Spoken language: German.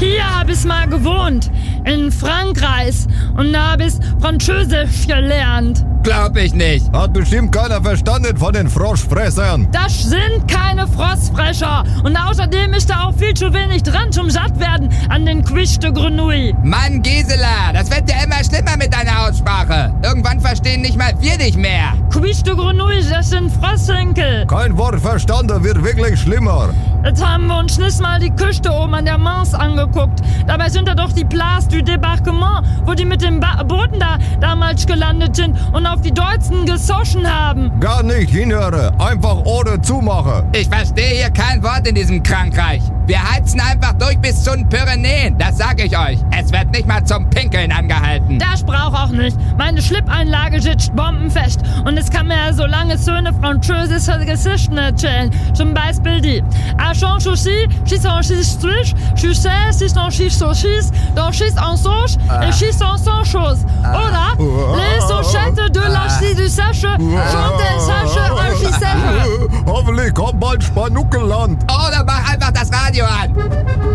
Hier habe ich mal gewohnt, in Frankreich. Und da habe ich Französisch gelernt. Glaub ich nicht. Hat bestimmt keiner verstanden von den Froschfressern. Das sind keine Frostfrescher. Und außerdem ist da auch viel zu wenig dran zum Sattwerden an den Quiche de Grenouille. Mann, Gisela, das wird ja immer schlimmer mit deiner Aussprache. Irgendwann verstehen nicht mal wir dich mehr. Quiche de Grenouille, das sind Frostwinkel. Kein Wort verstanden, wird wirklich schlimmer. Jetzt haben wir uns nicht mal die Küste oben an der Manche angeguckt. Dabei sind da doch die Place du Débarquement, wo die mit den Booten da damals gelandet sind und auf die Deutschen gesoschen haben. Gar nicht hinhören, einfach Ohren zumachen. Ich verstehe hier kein Wort in diesem Frankreich. Wir heizen einfach durch bis zu den Pyrenäen, das sag ich euch. Es wird nicht mal zum Pinkeln angehalten. Das brauch auch nicht. Meine Schlipeinlage sitzt bombenfest. Und es kann mir ja so lange schöne französische Geschichten erzählen. Zum Beispiel die Achon Chouchi, Chis en Chis Strich, Chusset, Chis en Chis Sauchis, dans Chis en Sauche et Chis en Sauchos. Oder Les Sauchettes de la Chis du Sèche, Chante Sèche en Chis Sèche. Hoffentlich kommt bald Spanuckelland. Oder mach einfach das Radio an.